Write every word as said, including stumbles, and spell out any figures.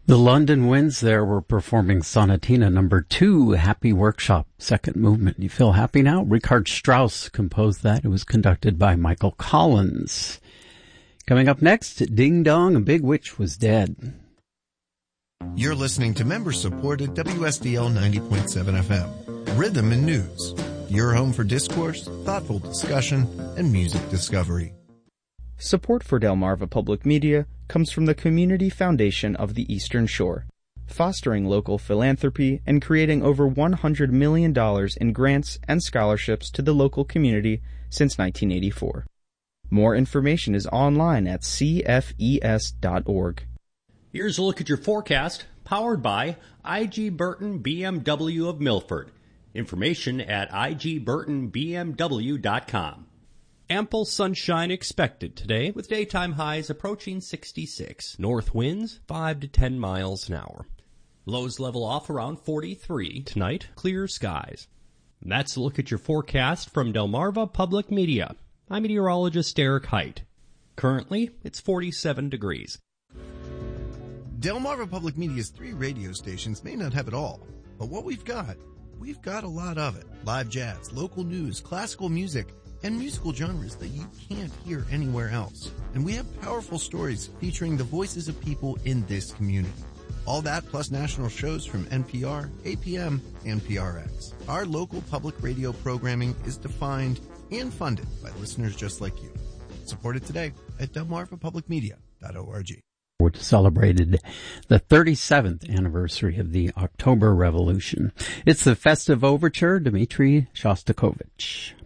The London Winds there were performing Sonatina number two, Happy Workshop, second movement. You feel happy now? Richard Strauss composed that. It was conducted by Michael Collins. Coming up next, Ding Dong, a Big Witch Was Dead. You're listening to member-supported W S D L ninety point seven F M, Rhythm and News. Your home for discourse, thoughtful discussion, and music discovery. Support for Delmarva Public Media comes from the Community Foundation of the Eastern Shore, fostering local philanthropy and creating over one hundred million dollars in grants and scholarships to the local community since nineteen eighty-four. More information is online at c f e s dot org. Here's a look at your forecast, powered by I G Burton B M W of Milford. Information at i g burton b m w dot com. Ample sunshine expected today, with daytime highs approaching sixty-six. North winds five to ten miles an hour. Lows level off around forty-three. Tonight, clear skies. And that's a look at your forecast from Delmarva Public Media. I'm meteorologist Eric Height. Currently, it's forty-seven degrees. Delmarva Public Media's three radio stations may not have it all, but what we've got, we've got a lot of it. Live jazz, local news, classical music, and musical genres that you can't hear anywhere else. And we have powerful stories featuring the voices of people in this community. All that plus national shows from N P R, A P M, and P R X. Our local public radio programming is defined and funded by listeners just like you. Support it today at delmarva public media dot org. Which celebrated the thirty-seventh anniversary of the October Revolution. It's the festive overture, Dmitri Shostakovich.